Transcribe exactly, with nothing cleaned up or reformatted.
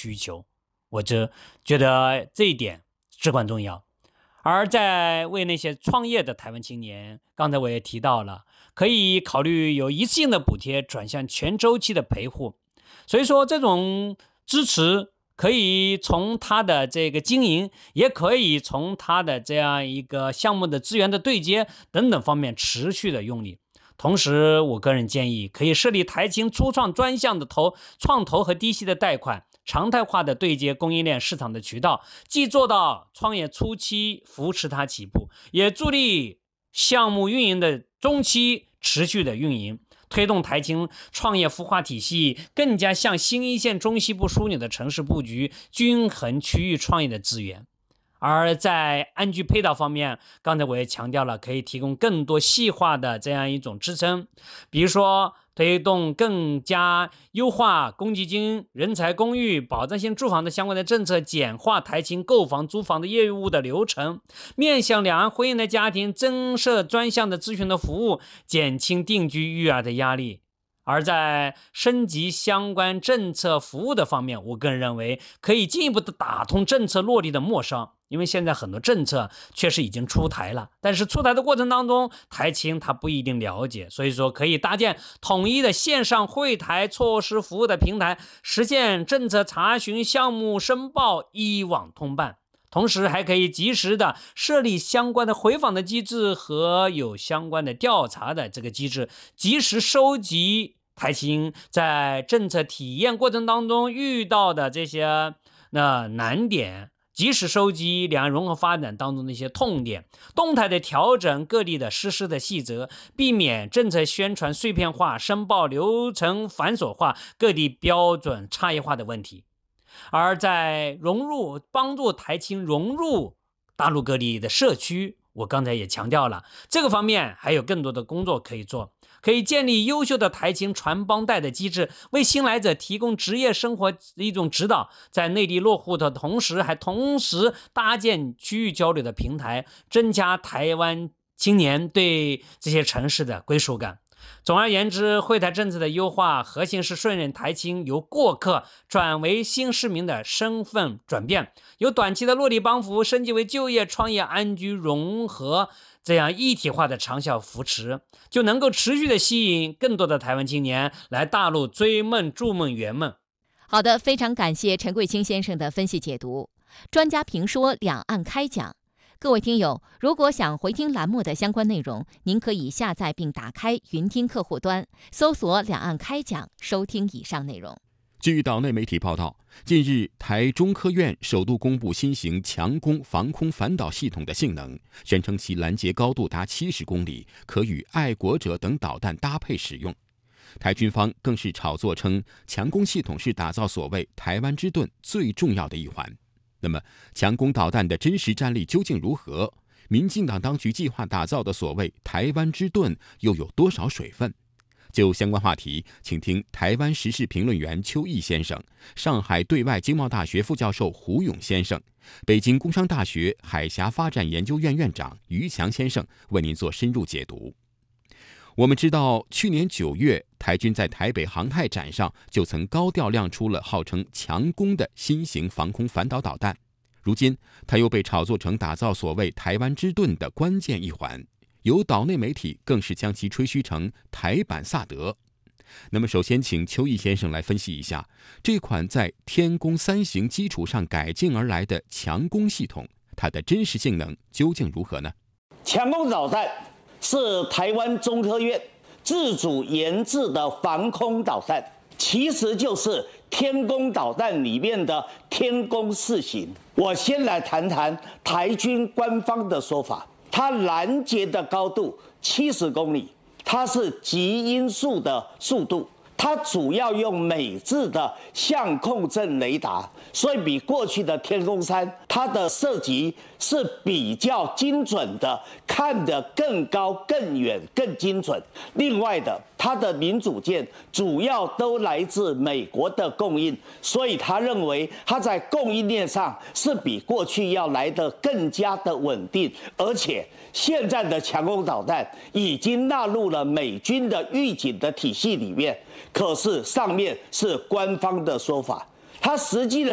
需求，我这觉得这一点至关重要。而在为那些创业的台湾青年，刚才我也提到了，可以考虑有一次性的补贴转向全周期的陪护。所以说这种支持可以从他的这个经营，也可以从他的这样一个项目的资源的对接等等方面持续的用力。同时我个人建议可以设立台青初创专项的投创投和低息的贷款，常态化的对接供应链市场的渠道，既做到创业初期扶持它起步，也助力项目运营的中期持续的运营，推动台青创业孵化体系更加向新一线中西部枢纽的城市布局，均衡区域创业的资源。而在安居配套方面，刚才我也强调了，可以提供更多细化的这样一种支撑，比如说推动更加优化公积金、人才公寓、保障性住房的相关的政策，简化台青购房、租房的业务的流程，面向两岸婚姻的家庭增设专项的咨询的服务，减轻定居育儿的压力。而在升级相关政策服务的方面，我个人认为可以进一步的打通政策落地的末梢，因为现在很多政策确实已经出台了，但是出台的过程当中，台青他不一定了解，所以说可以搭建统一的线上会台措施服务的平台，实现政策查询、项目申报一网通办。同时还可以及时的设立相关的回访的机制和有相关的调查的这个机制，及时收集台青在政策体验过程当中遇到的这些那难点，及时收集两岸融合发展当中的一些痛点，动态的调整各地的实施的细则，避免政策宣传碎片化、申报流程繁琐化、各地标准差异化的问题。而在融入帮助台青融入大陆各地的社区，我刚才也强调了，这个方面还有更多的工作可以做，可以建立优秀的台青传帮带的机制，为新来者提供职业生活的一种指导，在内地落户的同时，还同时搭建区域交流的平台，增加台湾青年对这些城市的归属感。总而言之，会台政策的优化核心是顺应台青由过客转为新市民的身份转变，由短期的落地帮扶升级为就业、创业、安居、融合这样一体化的长效扶持，就能够持续的吸引更多的台湾青年来大陆追梦、筑梦、圆梦。 好的，非常感谢陈贵清先生的分析解读。专家评说，两岸开讲。各位听友，如果想回听栏目的相关内容，您可以下载并打开云听客户端，搜索两岸开讲，收听以上内容。 据岛内媒体报道，近日台中科院首度公布新型强攻防空反导系统的性能，宣称其拦截高度达七十公里，可与爱国者等导弹搭配使用。台军方更是炒作称，强攻系统是打造所谓台湾之盾最重要的一环。那么，强攻导弹的真实战力究竟如何？民进党当局计划打造的所谓台湾之盾又有多少水分？就相关话题，请听台湾时事评论员邱毅先生、上海对外经贸大学副教授胡勇先生、北京工商大学海峡发展研究院院长于强先生为您做深入解读。我们知道，去年九月，台军在台北航太展上就曾高调亮出了号称强攻的新型防空反导导弹。如今，它又被炒作成打造所谓台湾之盾的关键一环，有岛内媒体更是将其吹嘘成台版萨德。那么，首先请邱毅先生来分析一下这款在天宫三型基础上改进而来的强攻系统，它的真实性能究竟如何呢？ 强攻导弹是台湾中科院自主研制的防空导弹，其实就是天宫导弹里面的天宫四型。我先来谈谈台军官方的说法，它拦截的高度七十公里，它是极音速的速度，它主要用美制的相控阵雷达，所以比过去的天宫三，它的射击是比较精准的，看得更高、更远、更精准。另外的，它的零组件主要都来自美国的供应，所以他认为它在供应链上是比过去要来得更加的稳定，而且现在的强攻导弹已经纳入了美军的预警的体系里面。可是上面是官方的说法，它实际的